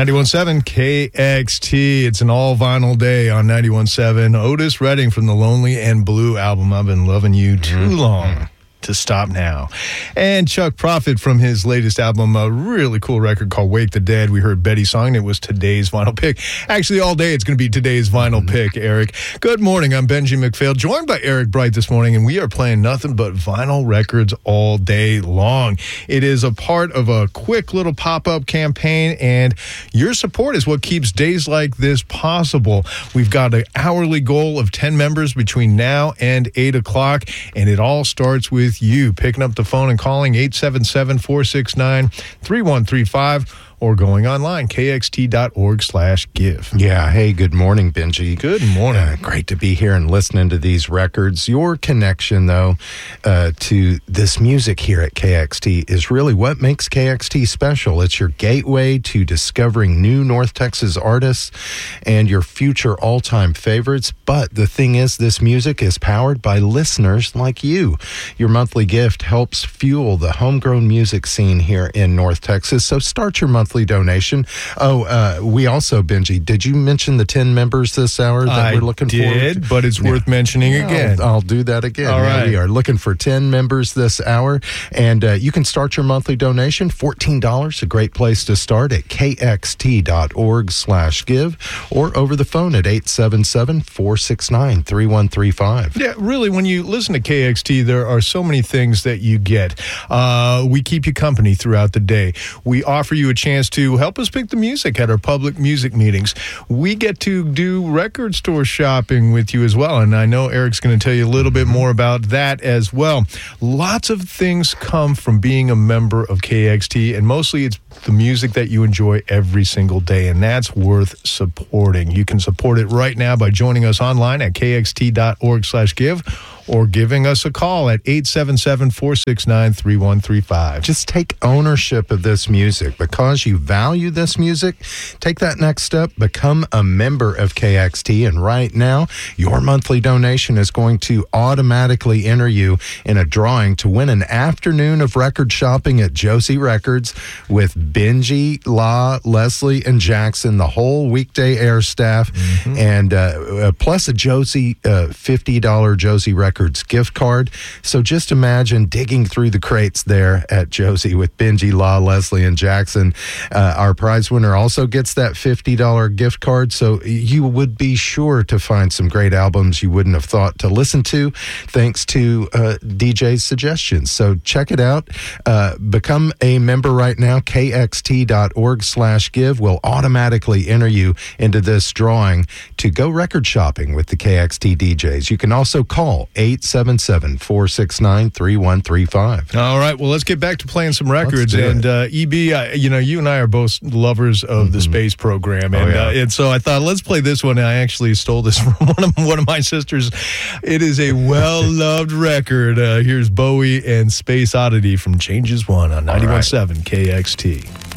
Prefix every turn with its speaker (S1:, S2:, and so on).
S1: 91.7 KXT. It's an all-vinyl day on 91.7. Otis Redding from the Lonely and Blue album, I've Been Loving You Too Long to Stop Now. And Chuck Prophet from his latest album, a really cool record called Wake the Dead. We heard Betty's song, and it was today's vinyl pick. Actually, all day it's going to be today's vinyl pick, Eric. Good morning. I'm Benji McPhail, joined by Eric Bright this morning, and we are playing nothing but vinyl records all day long. It is a part of a quick little pop-up campaign, and your support is what keeps days like this possible. We've got an hourly goal of 10 members between now and 8 o'clock, and it all starts with you picking up the phone and calling 877-469-3135 or going online, kxt.org/give.
S2: Yeah. Hey, good morning, Benji.
S1: Good morning.
S2: Great to be here and listening to these records. Your connection, though, to this music here at KXT is really what makes KXT special. It's your gateway to discovering new North Texas artists and your future all-time favorites. But the thing is, this music is powered by listeners like you. Your monthly gift helps fuel the homegrown music scene here in North Texas. So start your monthly donation. We also, Benji, did you mention the 10 members this hour that we're looking for?
S1: I did, but it's worth mentioning again.
S2: I'll do that again.
S1: All right.
S2: We are looking for 10 members this hour, and you can start your monthly donation, $14, a great place to start at kxt.org/give or over the phone at 877-469-3135.
S1: Yeah, really, when you listen to KXT, there are so many things that you get. We keep you company throughout the day. We offer you a chance to help us pick the music at our public music meetings. We get to do record store shopping with you as well, and I know Eric's going to tell you a little bit more about that as well. Lots of things come from being a member of KXT, and mostly it's the music that you enjoy every single day, and that's worth supporting. You can support it right now by joining us online at kxt.org/give or giving us a call at 877-469-3135.
S2: Just take ownership of this music. Because you value this music, take that next step, become a member of KXT, and right now, your monthly donation is going to automatically enter you in a drawing to win an afternoon of record shopping at Josie Records with Benji, La, Leslie, and Jackson, the whole weekday air staff, and plus a Josie $50 Josie Records gift card. So just imagine digging through the crates there at Josie with Benji, La, Leslie, and Jackson. Our prize winner also gets that $50 gift card, so you would be sure to find some great albums you wouldn't have thought to listen to thanks to DJ's suggestions. So check it out. Become a member right now. kxt.org/give will automatically enter you into this drawing to go record shopping with the KXT DJs. You can also call 877-469-3135.
S1: All right, well, let's get back to playing some records. And EB, you and I are both lovers of the space program, and and so I thought, let's play this one. I actually stole this from one of my sisters. It is a well-loved record. Here's Bowie and Space Oddity from Changes One on 91.7 KXT.